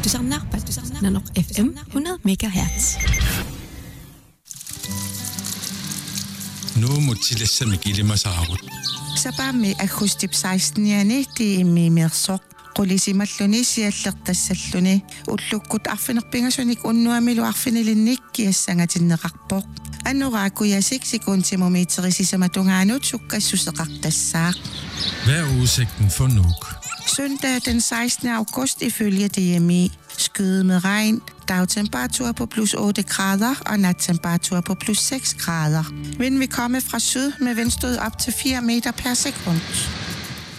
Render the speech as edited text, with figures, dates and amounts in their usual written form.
badtusarnaarpat Nanoq FM 100 MHz. Nu mutilassami ilimasaarut. Sapami agustip 16-ni tiimmiimersoq qulisimalluni siallertassalluni ullukkut arfinerpingasunik unnuamilu arfinilinnik kiassangatinneqarpoq annoraakuyasik sekuntimumiiterisisamatungaanut sukkassuseqartassaaq. Hvad er udsigten for Nuuk? Søndag den 16. august ifølge DMI. Skyde med regn, dagtemperatur på plus 8 grader og nattemperatur på plus 6 grader. Vind vil komme fra syd med vindstød op til 4 meter per sekund.